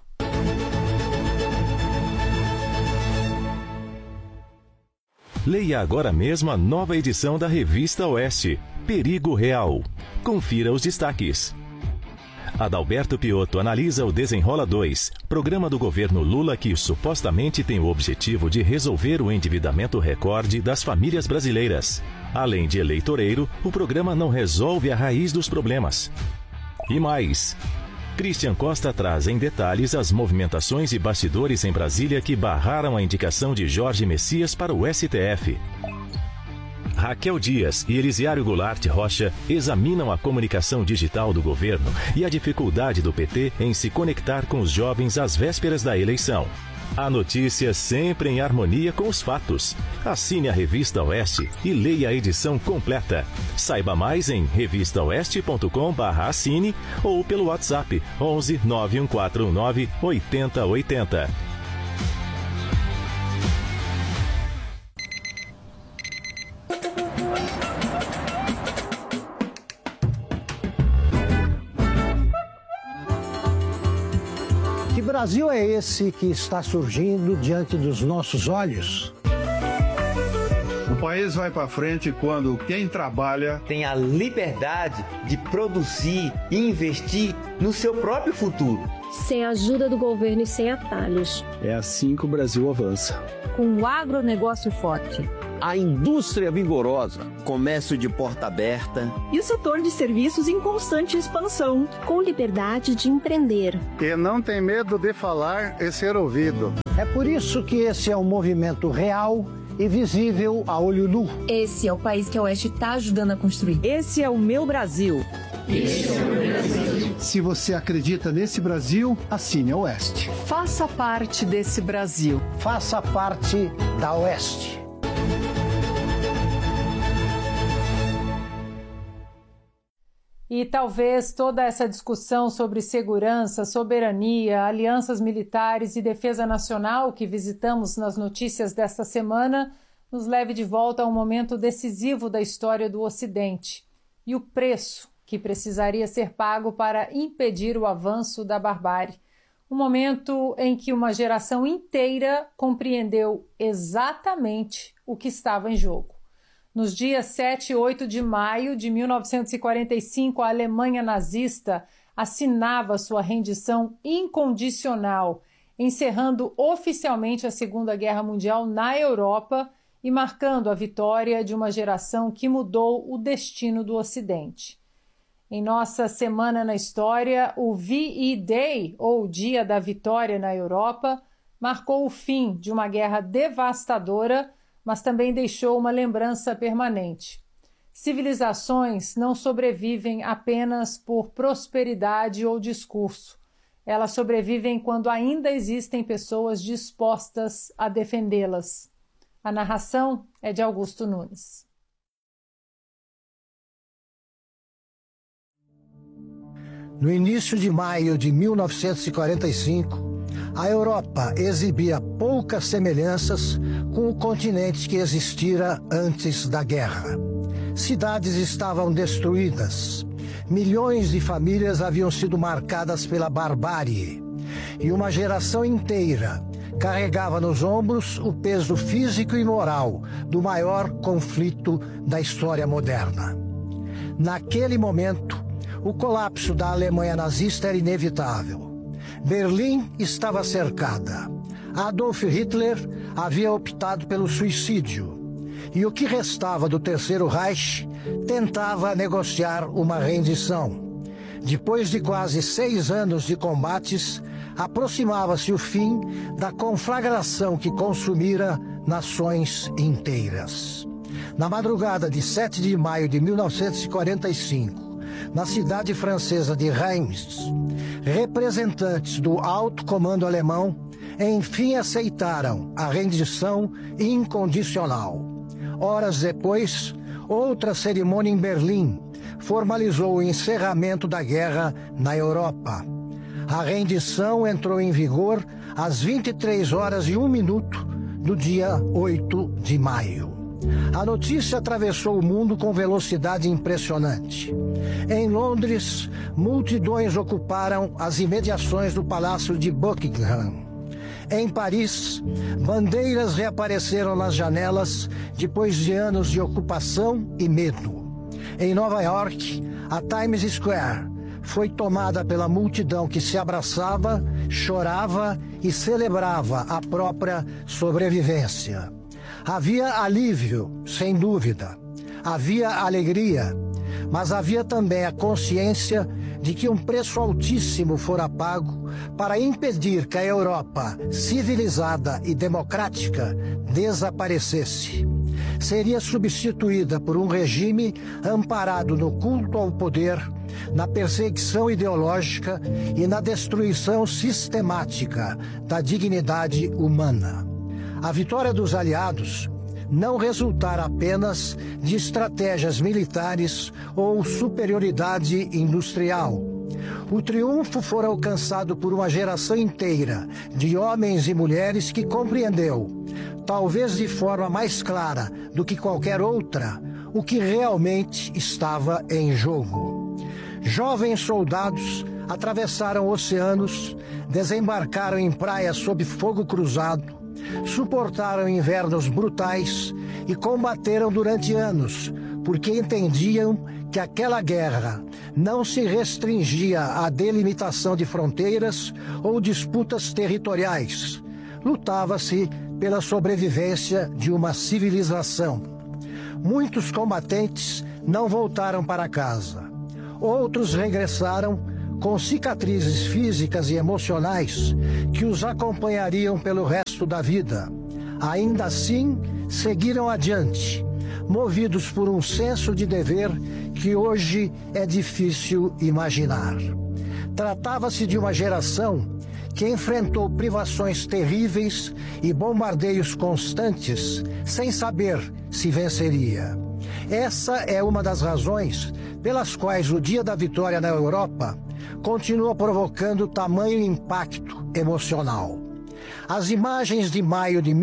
Leia agora mesmo a nova edição da Revista Oeste, Perigo Real. Confira os destaques. Adalberto Piotto analisa o Desenrola 2, programa do governo Lula que supostamente tem o objetivo de resolver o endividamento recorde das famílias brasileiras. Além de eleitoreiro, o programa não resolve a raiz dos problemas. E mais, Christian Costa traz em detalhes as movimentações e bastidores em Brasília que barraram a indicação de Jorge Messias para o STF. Raquel Dias e Elisiário Goulart Rocha examinam a comunicação digital do governo e a dificuldade do PT em se conectar com os jovens às vésperas da eleição. A notícia sempre em harmonia com os fatos. Assine a Revista Oeste e leia a edição completa. Saiba mais em revistaoeste.com/assine ou pelo WhatsApp 11 9149 8080. Que Brasil é esse que está surgindo diante dos nossos olhos? O país vai para frente quando quem trabalha tem a liberdade de produzir e investir no seu próprio futuro. Sem a ajuda do governo e sem atalhos. É assim que o Brasil avança. Com o agronegócio forte. A indústria vigorosa, comércio de porta aberta. E o setor de serviços em constante expansão. Com liberdade de empreender. E não tem medo de falar e ser ouvido. É por isso que esse é um movimento real e visível a olho nu. Esse é o país que a Oeste está ajudando a construir. Esse é o meu Brasil. Esse é o meu Brasil. Se você acredita nesse Brasil, assine a Oeste. Faça parte desse Brasil. Faça parte da Oeste. E talvez toda essa discussão sobre segurança, soberania, alianças militares e defesa nacional que visitamos nas notícias desta semana nos leve de volta a um momento decisivo da história do Ocidente e o preço que precisaria ser pago para impedir o avanço da barbárie. Um momento em que uma geração inteira compreendeu exatamente o que estava em jogo. Nos dias 7 e 8 de maio de 1945, a Alemanha nazista assinava sua rendição incondicional, encerrando oficialmente a Segunda Guerra Mundial na Europa e marcando a vitória de uma geração que mudou o destino do Ocidente. Em nossa Semana na História, o VE Day, ou Dia da Vitória na Europa, marcou o fim de uma guerra devastadora, mas também deixou uma lembrança permanente. Civilizações não sobrevivem apenas por prosperidade ou discurso. Elas sobrevivem quando ainda existem pessoas dispostas a defendê-las. A narração é de Augusto Nunes. No início de maio de 1945, a Europa exibia poucas semelhanças com o continente que existira antes da guerra. Cidades estavam destruídas, milhões de famílias haviam sido marcadas pela barbárie, e uma geração inteira carregava nos ombros o peso físico e moral do maior conflito da história moderna. Naquele momento, o colapso da Alemanha nazista era inevitável. Berlim estava cercada. Adolf Hitler havia optado pelo suicídio. E o que restava do Terceiro Reich tentava negociar uma rendição. Depois de quase 6 anos de combates, aproximava-se o fim da conflagração que consumira nações inteiras. Na madrugada de 7 de maio de 1945, na cidade francesa de Reims, representantes do alto comando alemão enfim aceitaram a rendição incondicional. Horas depois, outra cerimônia em Berlim formalizou o encerramento da guerra na Europa. A rendição entrou em vigor às 23 horas e 1 minuto do dia 8 de maio. A notícia atravessou o mundo com velocidade impressionante. Em Londres, multidões ocuparam as imediações do Palácio de Buckingham. Em Paris, bandeiras reapareceram nas janelas depois de anos de ocupação e medo. Em Nova York, a Times Square foi tomada pela multidão que se abraçava, chorava e celebrava a própria sobrevivência. Havia alívio, sem dúvida. Havia alegria, mas havia também a consciência de que um preço altíssimo fora pago para impedir que a Europa civilizada e democrática desaparecesse. Seria substituída por um regime amparado no culto ao poder, na perseguição ideológica e na destruição sistemática da dignidade humana. A vitória dos aliados não resultara apenas de estratégias militares ou superioridade industrial. O triunfo fora alcançado por uma geração inteira de homens e mulheres que compreendeu, talvez de forma mais clara do que qualquer outra, o que realmente estava em jogo. Jovens soldados atravessaram oceanos, desembarcaram em praias sob fogo cruzado, suportaram invernos brutais e combateram durante anos, porque entendiam que aquela guerra não se restringia à delimitação de fronteiras ou disputas territoriais. Lutava-se pela sobrevivência de uma civilização. Muitos combatentes não voltaram para casa. Outros regressaram com cicatrizes físicas e emocionais que os acompanhariam pelo resto da vida. Ainda assim, seguiram adiante, movidos por um senso de dever que hoje é difícil imaginar. Tratava-se de uma geração que enfrentou privações terríveis e bombardeios constantes sem saber se venceria. Essa é uma das razões pelas quais o Dia da Vitória na Europa continua provocando tamanho impacto emocional. As imagens de maio de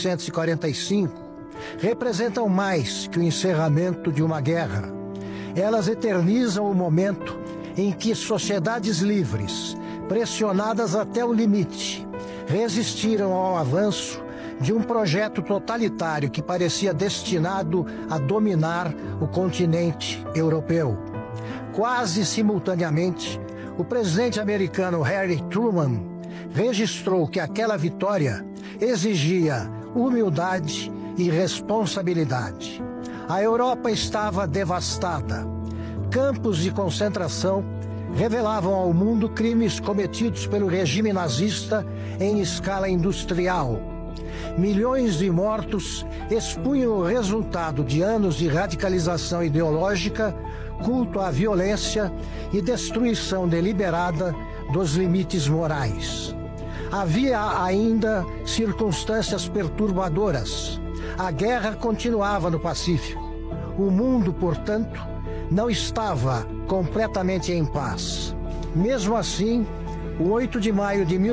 1945 representam mais que o encerramento de uma guerra. Elas eternizam o momento em que sociedades livres, pressionadas até o limite, resistiram ao avanço de um projeto totalitário que parecia destinado a dominar o continente europeu. Quase simultaneamente, o presidente americano Harry Truman registrou que aquela vitória exigia humildade e responsabilidade. A Europa estava devastada. Campos de concentração revelavam ao mundo crimes cometidos pelo regime nazista em escala industrial. Milhões de mortos expunham o resultado de anos de radicalização ideológica, culto à violência e destruição deliberada dos limites morais. Havia ainda circunstâncias perturbadoras. A guerra continuava no Pacífico. O mundo, portanto, não estava completamente em paz. Mesmo assim, o 8 de maio de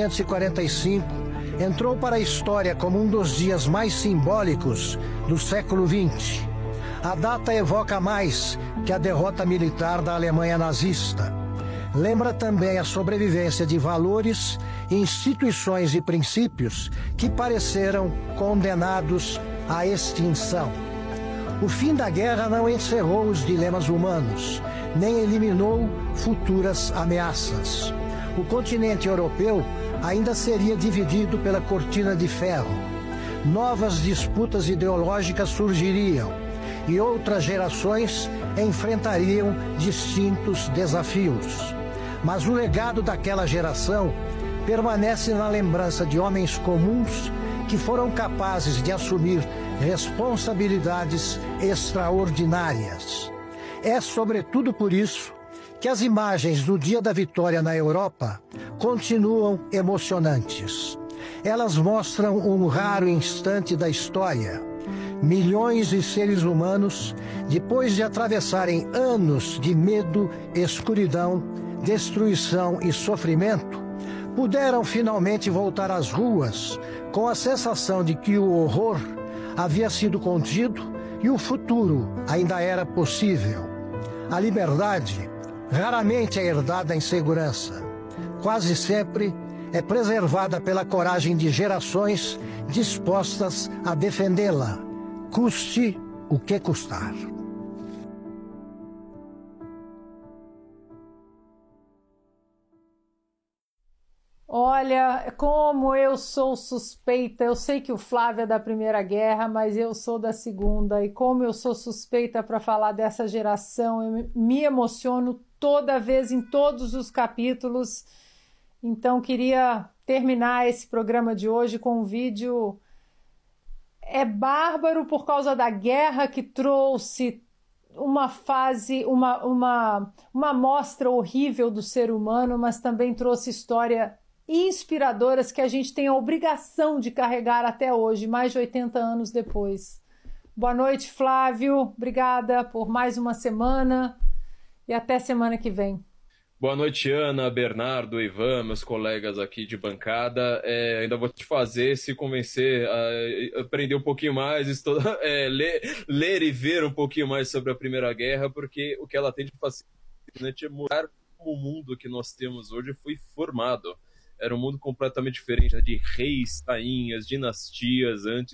1945 entrou para a história como um dos dias mais simbólicos do século XX. A data evoca mais que a derrota militar da Alemanha nazista. Lembra também a sobrevivência de valores, instituições e princípios que pareceram condenados à extinção. O fim da guerra não encerrou os dilemas humanos, nem eliminou futuras ameaças. O continente europeu ainda seria dividido pela cortina de ferro. Novas disputas ideológicas surgiriam e outras gerações enfrentariam distintos desafios. Mas o legado daquela geração permanece na lembrança de homens comuns que foram capazes de assumir responsabilidades extraordinárias. É sobretudo por isso que as imagens do Dia da Vitória na Europa continuam emocionantes. Elas mostram um raro instante da história. Milhões de seres humanos, depois de atravessarem anos de medo, escuridão, destruição e sofrimento, puderam finalmente voltar às ruas com a sensação de que o horror havia sido contido e o futuro ainda era possível. A liberdade raramente é herdada em segurança. Quase sempre é preservada pela coragem de gerações dispostas a defendê-la, custe o que custar. Olha, como eu sou suspeita, eu sei que o Flávio é da Primeira Guerra, mas eu sou da Segunda, e como eu sou suspeita para falar dessa geração, eu me emociono toda vez em todos os capítulos. Então queria terminar esse programa de hoje com um vídeo. É bárbaro por causa da guerra que trouxe uma fase, uma amostra horrível do ser humano, mas também trouxe história inspiradoras que a gente tem a obrigação de carregar até hoje, mais de 80 anos depois. Boa noite, Flávio. Obrigada por mais uma semana e até semana que vem. Boa noite, Ana, Bernardo, Ivan, meus colegas aqui de bancada. Ainda vou te fazer se convencer a aprender um pouquinho mais, ler e ver um pouquinho mais sobre a Primeira Guerra, porque o que ela tem de fascinante é mudar o mundo que nós temos hoje foi formado. Era um mundo completamente diferente, né? De reis, rainhas, dinastias antes,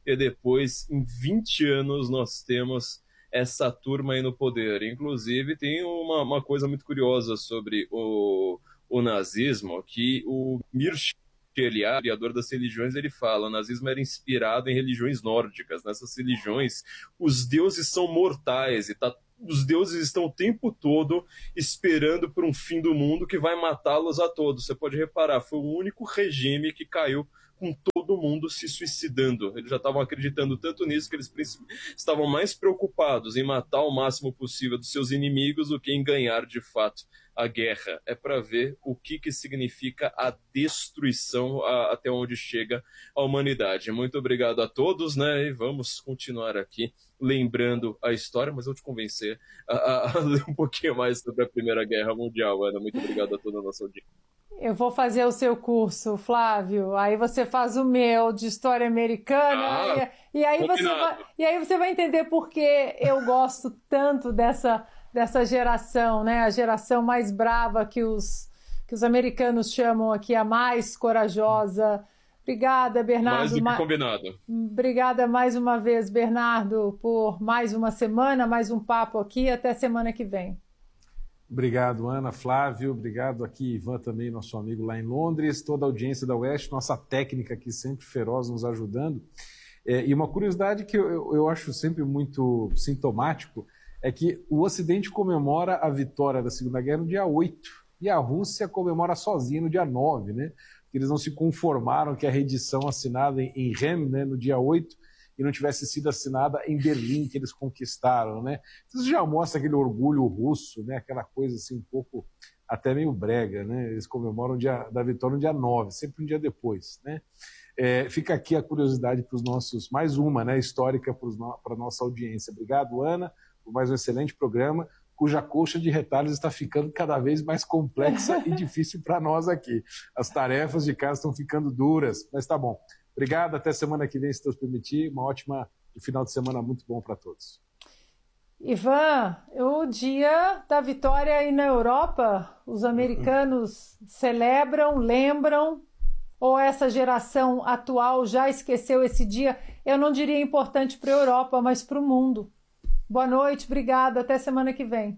e depois, em 20 anos, nós temos essa turma aí no poder. Inclusive, tem uma coisa muito curiosa sobre o nazismo, que o Mircea Eliade, criador das religiões, ele fala: o nazismo era inspirado em religiões nórdicas. Nessas religiões, os deuses são mortais e os deuses estão o tempo todo esperando por um fim do mundo que vai matá-los a todos. Você pode reparar, foi o único regime que caiu com todo mundo se suicidando. Eles já estavam acreditando tanto nisso que eles estavam mais preocupados em matar o máximo possível dos seus inimigos do que em ganhar de fato a guerra. É para ver o que significa a destruição até onde chega a humanidade. Muito obrigado a todos, né? E vamos continuar aqui lembrando a história, mas eu te convencer a ler um pouquinho mais sobre a Primeira Guerra Mundial, Ana. Muito obrigado a toda a nossa audiência. Eu vou fazer o seu curso, Flávio, aí você faz o meu de História Americana, e aí você vai entender por que eu gosto tanto dessa geração, né? A geração mais brava que os americanos chamam aqui, a mais corajosa. Obrigada, Bernardo. Mais do que combinado. Obrigada mais uma vez, Bernardo, por mais uma semana, mais um papo aqui. Até semana que vem. Obrigado, Ana, Flávio, obrigado aqui, Ivan também, nosso amigo lá em Londres, toda a audiência da UESC, nossa técnica aqui sempre feroz nos ajudando. E uma curiosidade que eu acho sempre muito sintomático é que o Ocidente comemora a vitória da Segunda Guerra no dia 8 e a Rússia comemora sozinha no dia 9, né? Eles não se conformaram que a reedição assinada em Rem, né, no dia 8, e não tivesse sido assinada em Berlim, que eles conquistaram, né? Isso já mostra aquele orgulho russo, né? Aquela coisa assim um pouco até meio brega, né? Eles comemoram o dia da vitória no dia 9, sempre um dia depois, né? Fica aqui a curiosidade para os nossos, mais uma, né, histórica para a nossa audiência. Obrigado, Ana, por mais um excelente programa, cuja colcha de retalhos está ficando cada vez mais complexa e difícil para nós aqui. As tarefas de casa estão ficando duras, mas tá bom. Obrigado, até semana que vem, se Deus permitir. Uma ótima final de semana muito bom para todos. Ivan, o dia da vitória aí na Europa, os americanos celebram, lembram, ou essa geração atual já esqueceu esse dia? Eu não diria importante para a Europa, mas para o mundo. Boa noite, obrigado, até semana que vem.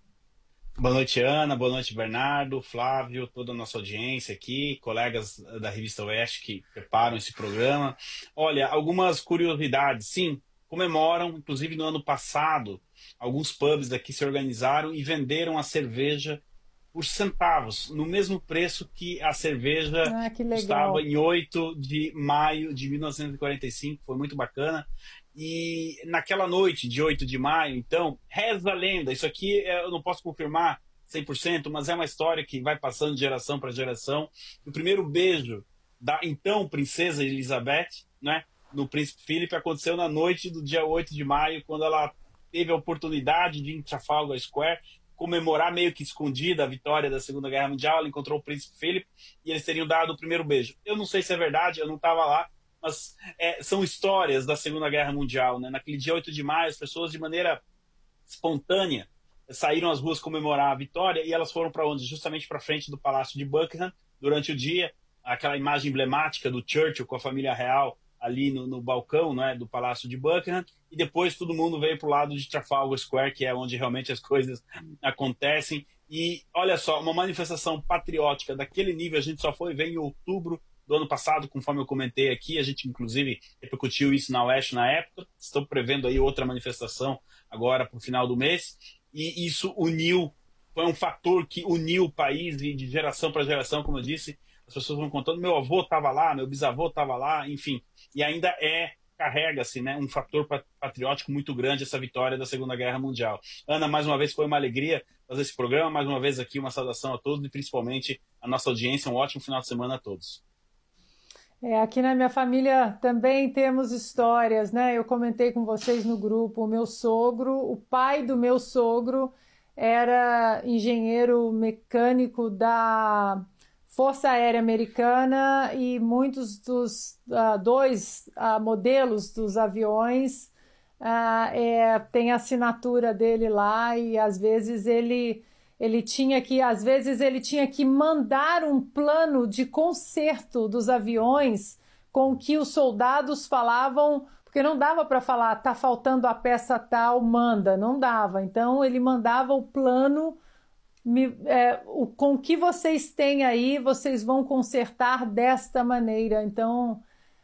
Boa noite, Ana, boa noite, Bernardo, Flávio, toda a nossa audiência aqui, colegas da Revista Oeste que preparam esse programa. Olha, algumas curiosidades, sim, comemoram, inclusive no ano passado, alguns pubs daqui se organizaram e venderam a cerveja por centavos, no mesmo preço que a cerveja estava em 8 de maio de 1945, foi muito bacana. E naquela noite de 8 de maio, então, reza a lenda, isso aqui eu não posso confirmar 100%, mas é uma história que vai passando de geração para geração. O primeiro beijo da então princesa Elizabeth, né, no príncipe Philip, aconteceu na noite do dia 8 de maio, quando ela teve a oportunidade de ir em Trafalgar Square comemorar meio que escondida a vitória da Segunda Guerra Mundial. Ela encontrou o príncipe Philip e eles teriam dado o primeiro beijo. Eu não sei se é verdade, eu não estava lá, mas são histórias da Segunda Guerra Mundial, né? Naquele dia 8 de maio, as pessoas de maneira espontânea saíram às ruas comemorar a vitória e elas foram para onde? Justamente para frente do Palácio de Buckingham durante o dia, aquela imagem emblemática do Churchill com a família real ali no balcão, né, do Palácio de Buckingham, e depois todo mundo veio para o lado de Trafalgar Square, que é onde realmente as coisas acontecem. E olha só, uma manifestação patriótica daquele nível a gente só foi ver em outubro do ano passado, conforme eu comentei aqui. A gente inclusive repercutiu isso na Oeste na época. Estão prevendo aí outra manifestação agora para o final do mês, e isso foi um fator que uniu o país, e de geração para geração, como eu disse, as pessoas vão contando, meu avô estava lá, meu bisavô estava lá, enfim, e ainda carrega-se, né, um fator patriótico muito grande essa vitória da Segunda Guerra Mundial. Ana, mais uma vez foi uma alegria fazer esse programa, mais uma vez aqui uma saudação a todos e principalmente a nossa audiência, um ótimo final de semana a todos. Aqui na minha família também temos histórias, né? Eu comentei com vocês no grupo, o meu sogro, o pai do meu sogro era engenheiro mecânico da Força Aérea Americana, e muitos dos dois modelos dos aviões tem a assinatura dele lá, e às vezes ele tinha que mandar um plano de conserto dos aviões com que os soldados falavam, porque não dava para falar, tá faltando a peça tal, manda, não dava. Então ele mandava o plano, com o que vocês têm aí, vocês vão consertar desta maneira. Então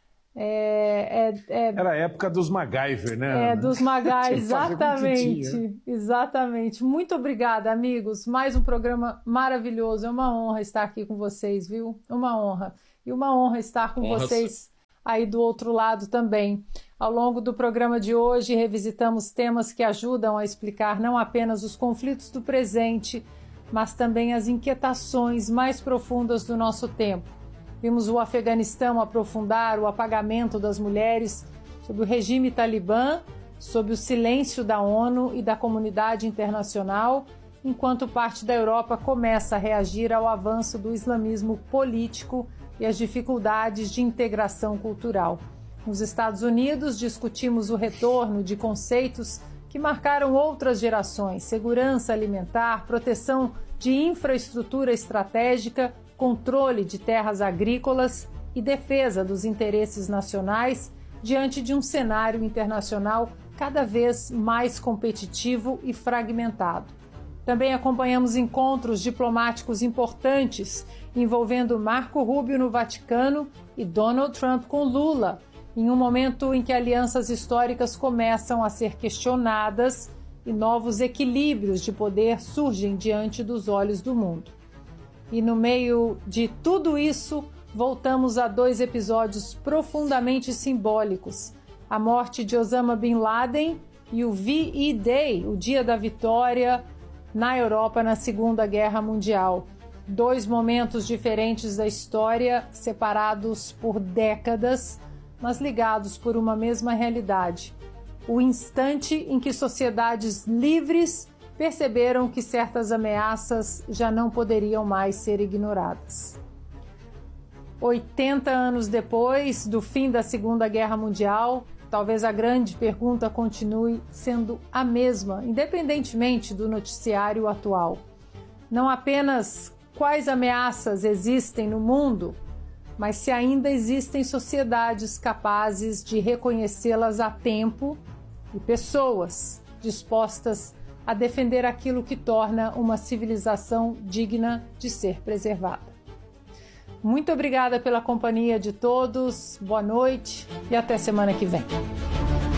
era a época dos MacGyver, né? Dos MacGyver, exatamente, exatamente. Muito obrigada, amigos. Mais um programa maravilhoso. É uma honra estar aqui com vocês, viu? Uma honra. E uma honra estar com vocês aí do outro lado também. Ao longo do programa de hoje, revisitamos temas que ajudam a explicar não apenas os conflitos do presente, mas também as inquietações mais profundas do nosso tempo. Vimos o Afeganistão aprofundar o apagamento das mulheres sob o regime talibã, sob o silêncio da ONU e da comunidade internacional, enquanto parte da Europa começa a reagir ao avanço do islamismo político e às dificuldades de integração cultural. Nos Estados Unidos, discutimos o retorno de conceitos que marcaram outras gerações: segurança alimentar, proteção de infraestrutura estratégica, controle de terras agrícolas e defesa dos interesses nacionais diante de um cenário internacional cada vez mais competitivo e fragmentado. Também acompanhamos encontros diplomáticos importantes envolvendo Marco Rubio no Vaticano e Donald Trump com Lula, em um momento em que alianças históricas começam a ser questionadas e novos equilíbrios de poder surgem diante dos olhos do mundo. E no meio de tudo isso, voltamos a 2 episódios profundamente simbólicos: a morte de Osama Bin Laden e o VE Day, o Dia da Vitória na Europa na Segunda Guerra Mundial. 2 momentos diferentes da história, separados por décadas, mas ligados por uma mesma realidade: o instante em que sociedades livres perceberam que certas ameaças já não poderiam mais ser ignoradas. 80 anos depois do fim da Segunda Guerra Mundial, talvez a grande pergunta continue sendo a mesma, independentemente do noticiário atual. Não apenas quais ameaças existem no mundo, mas se ainda existem sociedades capazes de reconhecê-las a tempo e pessoas dispostas a defender aquilo que torna uma civilização digna de ser preservada. Muito obrigada pela companhia de todos, boa noite e até semana que vem.